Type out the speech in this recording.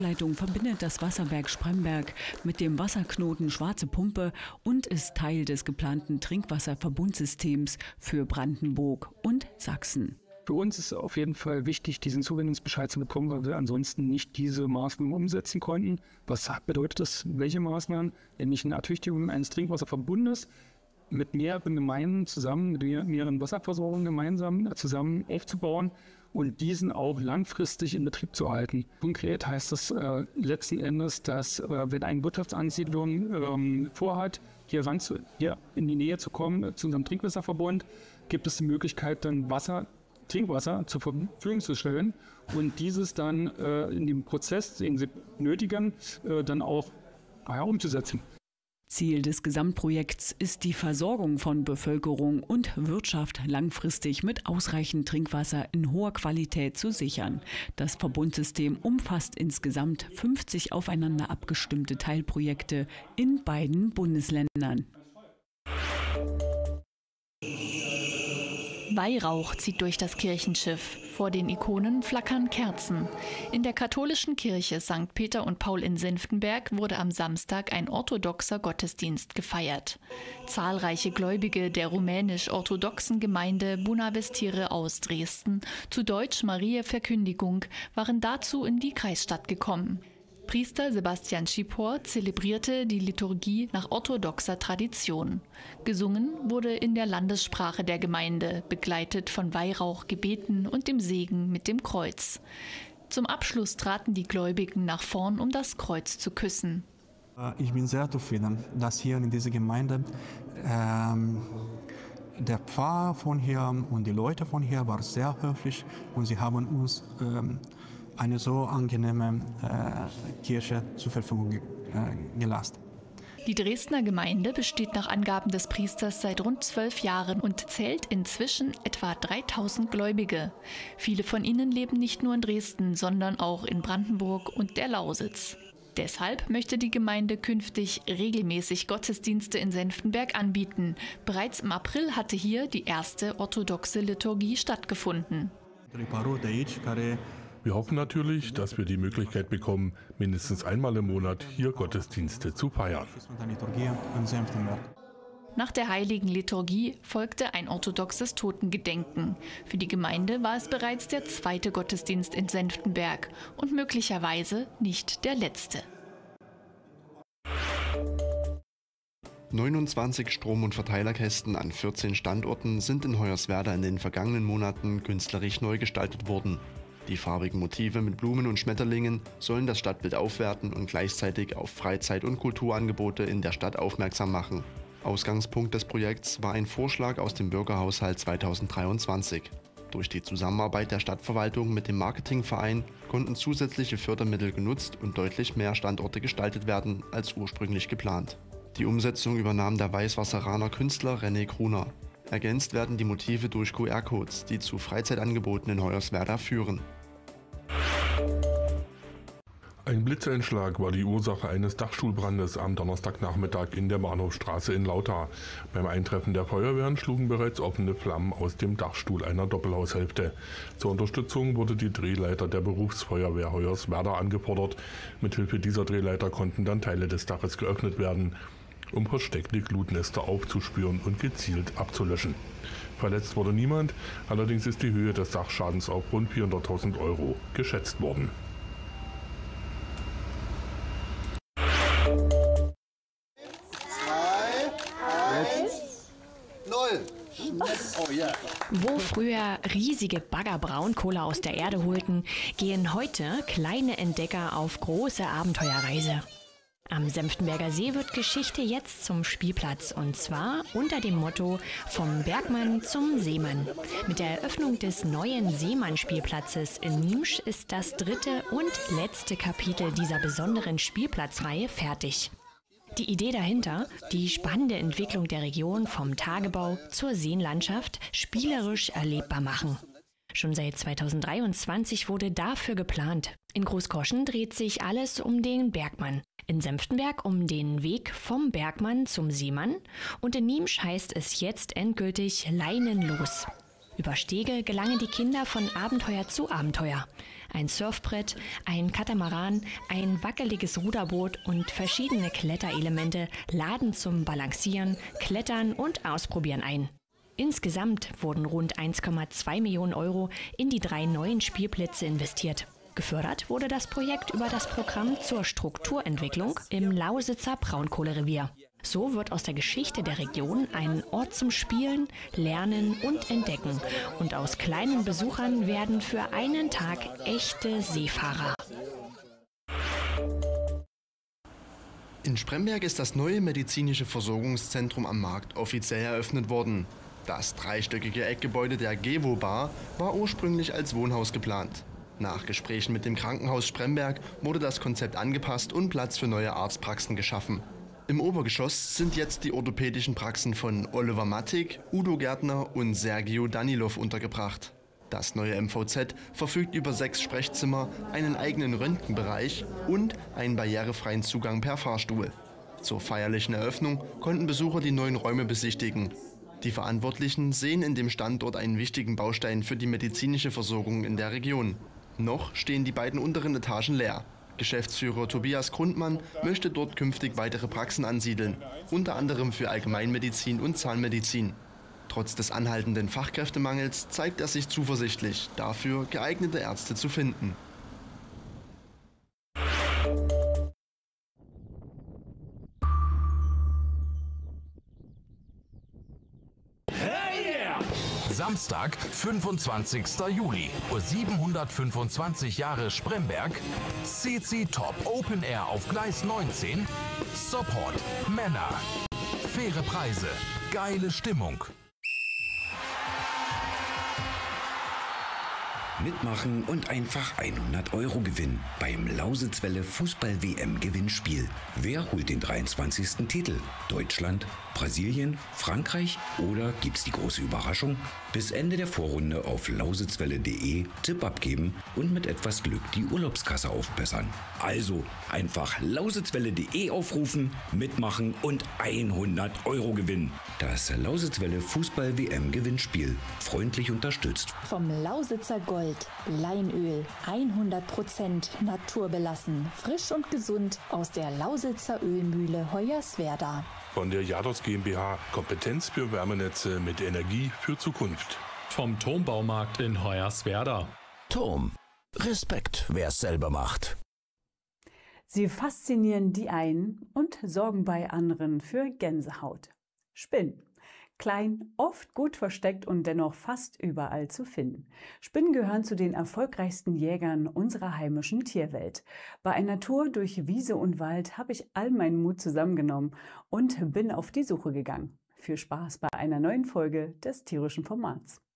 Leitung verbindet das Wasserwerk Spremberg mit dem Wasserknoten Schwarze Pumpe und ist Teil des geplanten Trinkwasserverbundsystems für Brandenburg und Sachsen. Für uns ist auf jeden Fall wichtig, diesen Zuwendungsbescheid zu bekommen, weil wir ansonsten nicht diese Maßnahmen umsetzen konnten. Was bedeutet das? Welche Maßnahmen? Nämlich eine Ertüchtigung eines Trinkwasserverbundes mit mehreren Gemeinden zusammen, mit mehreren Wasserversorgungen gemeinsam zusammen aufzubauen und diesen auch langfristig in Betrieb zu halten. Konkret heißt das letzten Endes, dass wenn eine Wirtschaftsansiedlung vorhat, hier in die Nähe zu kommen zu unserem Trinkwasserverbund, gibt es die Möglichkeit, dann Trinkwasser zur Verfügung zu stellen und dieses dann in dem Prozess, den sie benötigen, dann auch umzusetzen. Ziel des Gesamtprojekts ist die Versorgung von Bevölkerung und Wirtschaft langfristig mit ausreichend Trinkwasser in hoher Qualität zu sichern. Das Verbundsystem umfasst insgesamt 50 aufeinander abgestimmte Teilprojekte in beiden Bundesländern. Weihrauch zieht durch das Kirchenschiff. Vor den Ikonen flackern Kerzen. In der katholischen Kirche St. Peter und Paul in Senftenberg wurde am Samstag ein orthodoxer Gottesdienst gefeiert. Zahlreiche Gläubige der rumänisch-orthodoxen Gemeinde Bunăvestire aus Dresden, zu Deutsch Mariä Verkündigung, waren dazu in die Kreisstadt gekommen. Priester Sebastian Schipor zelebrierte die Liturgie nach orthodoxer Tradition. Gesungen wurde in der Landessprache der Gemeinde, begleitet von Weihrauchgebeten und dem Segen mit dem Kreuz. Zum Abschluss traten die Gläubigen nach vorn, um das Kreuz zu küssen. Ich bin sehr zufrieden, dass hier in dieser Gemeinde der Pfarrer von hier und die Leute von hier waren sehr höflich und sie haben uns eine so angenehme Kirche zur Verfügung gelassen. Die Dresdner Gemeinde besteht nach Angaben des Priesters seit rund 12 Jahren und zählt inzwischen etwa 3000 Gläubige. Viele von ihnen leben nicht nur in Dresden, sondern auch in Brandenburg und der Lausitz. Deshalb möchte die Gemeinde künftig regelmäßig Gottesdienste in Senftenberg anbieten. Bereits im April hatte hier die erste orthodoxe Liturgie stattgefunden. Wir hoffen natürlich, dass wir die Möglichkeit bekommen, mindestens einmal im Monat hier Gottesdienste zu feiern. Nach der heiligen Liturgie folgte ein orthodoxes Totengedenken. Für die Gemeinde war es bereits der zweite Gottesdienst in Senftenberg und möglicherweise nicht der letzte. 29 Strom- und Verteilerkästen an 14 Standorten sind in Hoyerswerda in den vergangenen Monaten künstlerisch neu gestaltet worden. Die farbigen Motive mit Blumen und Schmetterlingen sollen das Stadtbild aufwerten und gleichzeitig auf Freizeit- und Kulturangebote in der Stadt aufmerksam machen. Ausgangspunkt des Projekts war ein Vorschlag aus dem Bürgerhaushalt 2023. Durch die Zusammenarbeit der Stadtverwaltung mit dem Marketingverein konnten zusätzliche Fördermittel genutzt und deutlich mehr Standorte gestaltet werden als ursprünglich geplant. Die Umsetzung übernahm der Weißwasseraner Künstler René Gruner. Ergänzt werden die Motive durch QR-Codes, die zu Freizeitangeboten in Hoyerswerda führen. Ein Blitzeinschlag war die Ursache eines Dachstuhlbrandes am Donnerstagnachmittag in der Bahnhofstraße in Lauter. Beim Eintreffen der Feuerwehren schlugen bereits offene Flammen aus dem Dachstuhl einer Doppelhaushälfte. Zur Unterstützung wurde die Drehleiter der Berufsfeuerwehr Hoyerswerda angefordert. Mithilfe dieser Drehleiter konnten dann Teile des Daches geöffnet werden, um versteckte Glutnester aufzuspüren und gezielt abzulöschen. Verletzt wurde niemand, allerdings ist die Höhe des Sachschadens auf rund 400.000 € geschätzt worden. Wo früher riesige Bagger Braunkohle aus der Erde holten, gehen heute kleine Entdecker auf große Abenteuerreise. Am Senftenberger See wird Geschichte jetzt zum Spielplatz, und zwar unter dem Motto „Vom Bergmann zum Seemann“. Mit der Eröffnung des neuen Seemann-Spielplatzes in Niemsch ist das dritte und letzte Kapitel dieser besonderen Spielplatzreihe fertig. Die Idee dahinter, die spannende Entwicklung der Region vom Tagebau zur Seenlandschaft spielerisch erlebbar machen. Schon seit 2023 wurde dafür geplant. In Großkoschen dreht sich alles um den Bergmann, in Senftenberg um den Weg vom Bergmann zum Seemann und in Niemsch heißt es jetzt endgültig Leinen los. Über Stege gelangen die Kinder von Abenteuer zu Abenteuer. Ein Surfbrett, ein Katamaran, ein wackeliges Ruderboot und verschiedene Kletterelemente laden zum Balancieren, Klettern und Ausprobieren ein. Insgesamt wurden rund 1,2 Millionen Euro in die 3 neuen Spielplätze investiert. Gefördert wurde das Projekt über das Programm zur Strukturentwicklung im Lausitzer Braunkohlerevier. So wird aus der Geschichte der Region ein Ort zum Spielen, Lernen und Entdecken. Und aus kleinen Besuchern werden für einen Tag echte Seefahrer. In Spremberg ist das neue medizinische Versorgungszentrum am Markt offiziell eröffnet worden. Das dreistöckige Eckgebäude der GEWO-Bar war ursprünglich als Wohnhaus geplant. Nach Gesprächen mit dem Krankenhaus Spremberg wurde das Konzept angepasst und Platz für neue Arztpraxen geschaffen. Im Obergeschoss sind jetzt die orthopädischen Praxen von Oliver Mattig, Udo Gärtner und Sergio Danilov untergebracht. Das neue MVZ verfügt über 6 Sprechzimmer, einen eigenen Röntgenbereich und einen barrierefreien Zugang per Fahrstuhl. Zur feierlichen Eröffnung konnten Besucher die neuen Räume besichtigen. Die Verantwortlichen sehen in dem Standort einen wichtigen Baustein für die medizinische Versorgung in der Region. Noch stehen die beiden unteren Etagen leer. Geschäftsführer Tobias Grundmann möchte dort künftig weitere Praxen ansiedeln, unter anderem für Allgemeinmedizin und Zahnmedizin. Trotz des anhaltenden Fachkräftemangels zeigt er sich zuversichtlich, dafür geeignete Ärzte zu finden. Samstag, 25. Juli, 725 Jahre Spremberg, CC Top Open Air auf Gleis 19, Support, Männer, faire Preise, geile Stimmung. Mitmachen und einfach 100 Euro gewinnen beim Lausitzwelle Fußball-WM-Gewinnspiel. Wer holt den 23. Titel? Deutschland, Brasilien, Frankreich oder gibt's die große Überraschung? Bis Ende der Vorrunde auf lausitzwelle.de Tipp abgeben und mit etwas Glück die Urlaubskasse aufbessern. Also einfach lausitzwelle.de aufrufen, mitmachen und 100 Euro gewinnen. Das Lausitzwelle Fußball-WM-Gewinnspiel. Freundlich unterstützt vom Lausitzer Gold. Leinöl, 100% naturbelassen, frisch und gesund aus der Lausitzer Ölmühle Hoyerswerda. Von der Jados GmbH, Kompetenz für Wärmenetze mit Energie für Zukunft. Vom Turmbaumarkt in Hoyerswerda. Turm. Respekt, wer es selber macht. Sie faszinieren die einen und sorgen bei anderen für Gänsehaut. Spinnen. Klein, oft gut versteckt und dennoch fast überall zu finden. Spinnen gehören zu den erfolgreichsten Jägern unserer heimischen Tierwelt. Bei einer Tour durch Wiese und Wald habe ich all meinen Mut zusammengenommen und bin auf die Suche gegangen. Viel Spaß bei einer neuen Folge des tierischen Formats.